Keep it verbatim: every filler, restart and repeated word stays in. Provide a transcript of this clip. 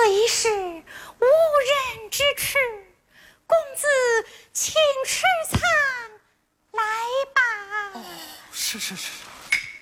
为是无人之耻，公子请吃餐来吧。 哦，是是是。